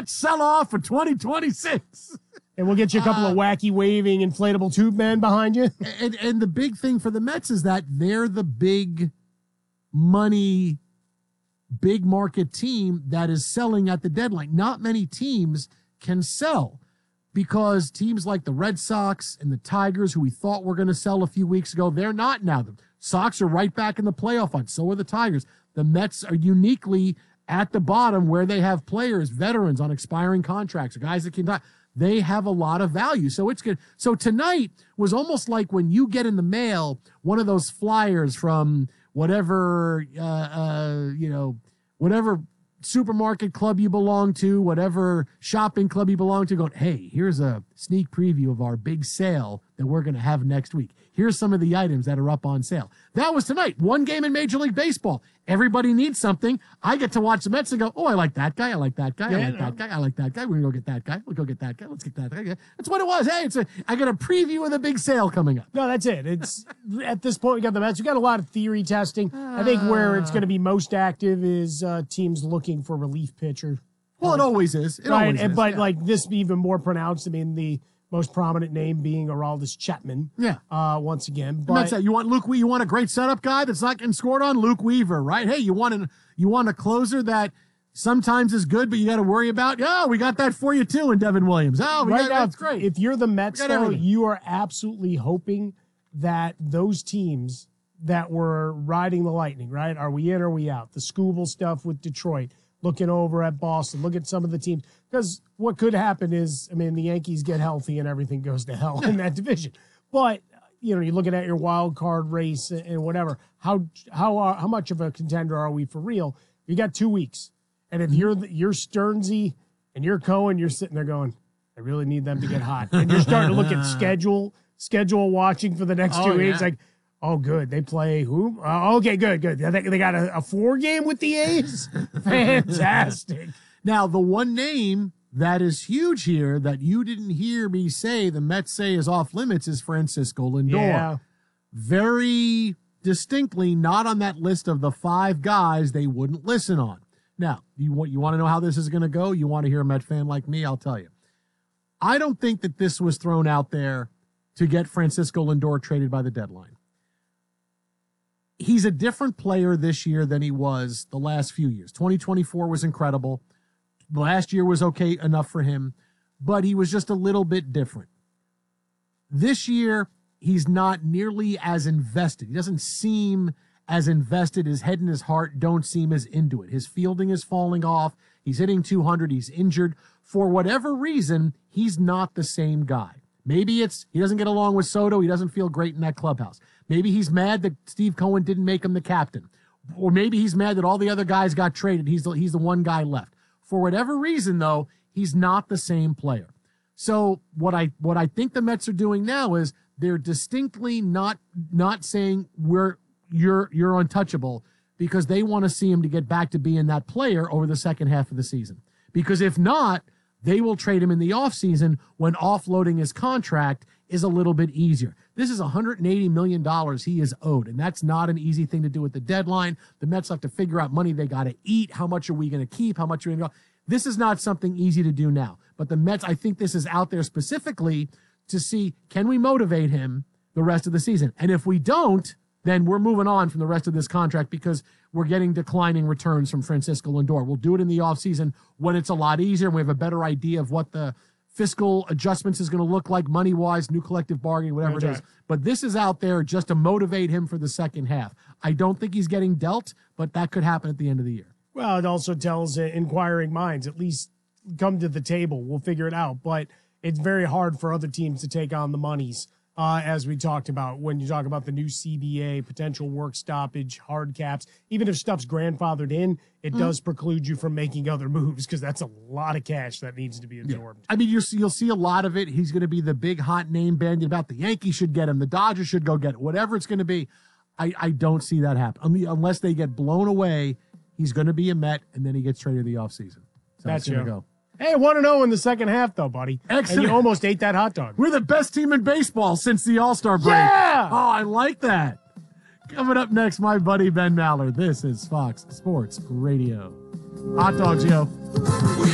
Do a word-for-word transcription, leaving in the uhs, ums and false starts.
Mets sell off for twenty twenty-six. And we'll get you a couple uh, of wacky waving inflatable tube men behind you. And, and the big thing for the Mets is that they're the big money, big market team that is selling at the deadline. Not many teams can sell because teams like the Red Sox and the Tigers, who we thought were going to sell a few weeks ago, they're not now. The Sox are right back in the playoff hunt. So are the Tigers. The Mets are uniquely at the bottom where they have players, veterans on expiring contracts, or guys that can die. They have a lot of value. So it's good. So tonight was almost like when you get in the mail one of those flyers from whatever, uh, uh, you know, whatever supermarket club you belong to, whatever shopping club you belong to, going, hey, here's a sneak preview of our big sale that we're going to have next week. Here's some of the items that are up on sale. That was tonight. One game in Major League Baseball. Everybody needs something. I get to watch the Mets and go, oh, I like that guy. I like that guy. I Yeah, like no. that guy. I like that guy. We're going to go get that guy. We'll go get that guy. Let's get that guy. That's what it was. Hey, it's a, I got a preview of the big sale coming up. No, that's it. It's at this point we got the Mets. We got a lot of theory testing. I think where it's going to be most active is uh, teams looking for relief pitcher. Well, it always is. It Right, always and, is. but yeah. like this be even more pronounced. I mean, the most prominent name being Aroldis Chapman. Yeah. Uh, once again, And but that's it. You want Luke? We- You want a great setup guy that's not getting scored on? Luke Weaver, right? Hey, you want an you want a closer that sometimes is good, but you got to worry about. Yeah, we got that for you too in Devin Williams. Oh, we right got, now, that's great. if you're the Mets, We got though, everything. you are absolutely hoping that those teams that were riding the Lightning, right? Are we in or are we out? The Scooble stuff with Detroit, looking over at Boston, look at some of the teams. Because what could happen is, I mean, the Yankees get healthy and everything goes to hell in that division. But, you know, you're looking at your wild card race and whatever. How how are, how much of a contender are we for real? You got two weeks. And if you're, the- you're Stearnsy and you're Cohen, you're sitting there going, I really need them to get hot. And you're starting to look at schedule, schedule watching for the next Oh, two weeks. yeah. Like, oh, good. They play who? Uh, okay, good, good. They, they got a, a four game with the A's? Fantastic. Now, the one name that is huge here that you didn't hear me say the Mets say is off limits is Francisco Lindor. Yeah. Very distinctly not on that list of the five guys they wouldn't listen on. Now, you want you want to know how this is going to go? You want to hear a Met fan like me? I'll tell you. I don't think that this was thrown out there to get Francisco Lindor traded by the deadline. He's a different player this year than he was the last few years. twenty twenty-four was incredible. Last year was okay enough for him, but he was just a little bit different. This year, he's not nearly as invested. He doesn't seem as invested. His head and his heart don't seem as into it. His fielding is falling off. He's hitting two hundred. He's injured. For whatever reason, he's not the same guy. Maybe it's he doesn't get along with Soto. He doesn't feel great in that clubhouse. Maybe he's mad that Steve Cohen didn't make him the captain. Or maybe he's mad that all the other guys got traded. He's the, he's the one guy left. For whatever reason, though, he's not the same player. So what I what I think the Mets are doing now is they're distinctly not not saying we're you're you're untouchable because they want to see him to get back to being that player over the second half of the season. Because if not, they will trade him in the offseason when offloading his contract is a little bit easier. This is one hundred eighty million dollars he is owed, and that's not an easy thing to do at the deadline. The Mets have to figure out money they got to eat. How much are we going to keep? How much are we going to go? This is not something easy to do now. But the Mets, I think this is out there specifically to see, can we motivate him the rest of the season? And if we don't, then we're moving on from the rest of this contract because we're getting declining returns from Francisco Lindor. We'll do it in the offseason when it's a lot easier and we have a better idea of what the fiscal adjustments is going to look like money-wise, new collective bargaining, whatever That's it is. right. But this is out there just to motivate him for the second half. I don't think he's getting dealt, but that could happen at the end of the year. Well, it also tells uh, inquiring minds, at least come to the table. We'll figure it out. But it's very hard for other teams to take on the monies, uh, as we talked about when you talk about the new C B A, potential work stoppage, hard caps. Even if stuff's grandfathered in, it does preclude you from making other moves because that's a lot of cash that needs to be absorbed. I mean, you'll see, you'll see a lot of it. He's going to be the big hot name bandied about. The Yankees should get him. The Dodgers should go get it. Whatever it's going to be, I, I don't see that happen. I mean, unless they get blown away, he's going to be a Met, and then he gets traded in the offseason. So That's it's going to you. go. Hey, one and oh in the second half, though, buddy. Excellent. And you almost ate that hot dog. We're the best team in baseball since the All-Star break. Yeah! Oh, I like that. Coming up next, my buddy Ben Maller. This is Fox Sports Radio. Hot dogs, yo.